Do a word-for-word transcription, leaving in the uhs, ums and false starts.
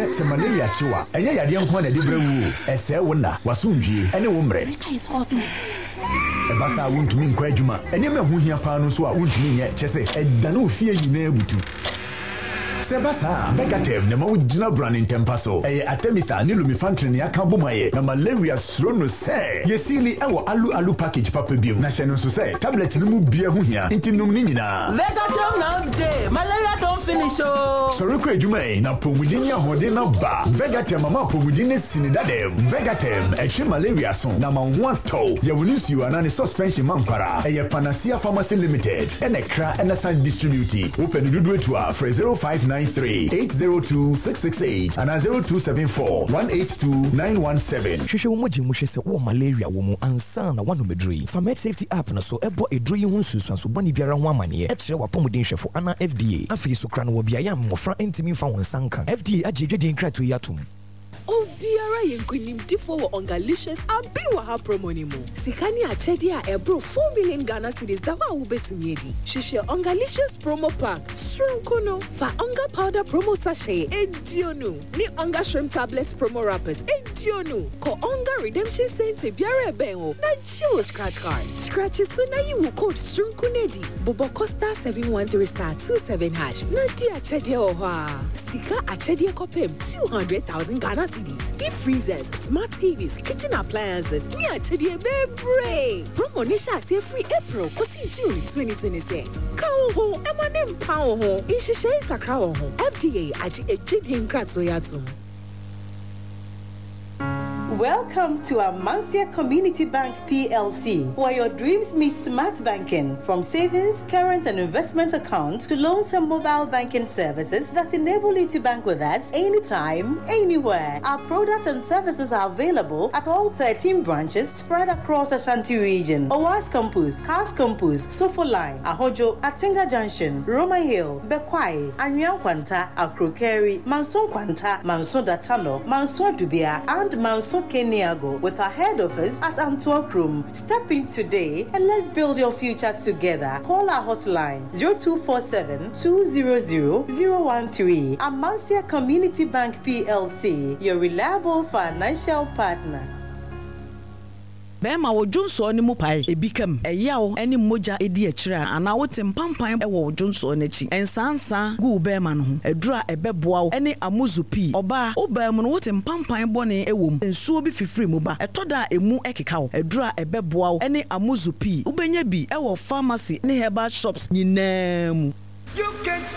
se malaria chiwa enye yade nko na de brawu ese wo na wasundwie ene wo mre ebasa wontumi nkwa adwuma ene me ho hia pa no so a wontumi nye chese edane ofie nyina ebutu Sebasa, Vegatem, na mawujina brand in Tempaso, eye Atemitha, ni lumifantrin ya kabumaye, na malaria srono se. Yesili ewo alu alu package papa biom, na shenon so se, tablet ni mu biya hunya, inti num nina. Vegatem now day, malaria don't finish oh. Soroko ejume, na pomudini ya hode na ba. Vegatem mama pomudini sinidadem. Vegatem, extreme malaria son, na mawuanto. Ya wunisi yu anani suspension mampara, eye Panacea Pharmacy Limited, ene kra ene san distributi. Open dudu etwa, for zero five nine three eight zero two six six eight and zero two seven four one eight two nine one seven. Hwehwe wo moje muhwe se wo malaria wo mu ansa na wano medrui. Famed Safety App na so ebo edrui ho nsusuanso boni biara ho amane e kire wapomuden hwefo ana F D A. Afei so kra no wo bia ya mmofra entimi fa won sanka. F D A agedwedi nkrato yatum. Oh, Biara Yenkunim Tifo Ongalicious and Biwaha Promonimo. Sikani Achedia Ebro four million Ghana cedis Dawa Ubetimiedi. Shisha Ongalicious Promo Pack. Shrunkono. Fa Onga Powder Promo Sachet. Edionu. Ni Onga Shrimp Tablets Promo Wrappers. Edionu. Ko Onga Redemption Saints Biara Bengo. Na Joe Scratch Card. Scratches so na you will code Shrunkunedi. Bobo Costa seven one three star two seven hash. Na di Achedia Oha. Sika Achedia Kopem two hundred thousand Ghana deep freezers, smart T Vs, kitchen appliances. Me actually a baby. Promo nisha say free April, kosi June twenty twenty-six. Kawo ho, emanem power ho. Inshishe takrawo ho. F D A aji ejidi nkratso yatum. Welcome to Amancia Community Bank P L C, where your dreams meet smart banking. From savings, current and investment accounts to loans and mobile banking services that enable you to bank with us anytime, anywhere. Our products and services are available at all thirteen branches spread across Ashanti region. Owas Campus, Cars Campus, Sofo Line, Ahojo, Atinga Junction, Roma Hill, Bekwai, Anyan Kwanta, Akrokeri, Manson Kwanta, Manson Datano, Manson Dubia, and Manson Keniago, with our head office at Antwerp Room. Step in today and let's build your future together. Call our hotline zero two four seven two zero zero zero one three. Amancia Community Bank P L C, your reliable financial partner. Bema wo Johnso ni mu pai ebikam eyawo eni moja edi akira ana wo tempampan e wo Johnso n'achi ensansa gu bema no ho edura ebeboa eni amuzupi oba obam no wo tempampan bone ewom ensuo bi fifiri mu ba etoda emu ekeka wo edura ebeboa eni amuzupi ubenya bi e wo pharmacy ne herbal shops nyinaa mu.